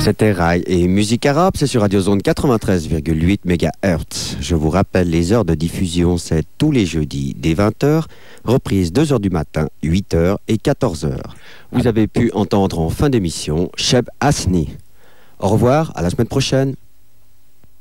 C'était Rai et musique arabe, c'est sur Radio Zone 93,8 MHz. Je vous rappelle les heures de diffusion, c'est tous les jeudis dès 20h, reprise 2h du matin, 8h et 14h. Vous avez pu entendre en fin d'émission Cheb Hasni. Au revoir, à la semaine prochaine.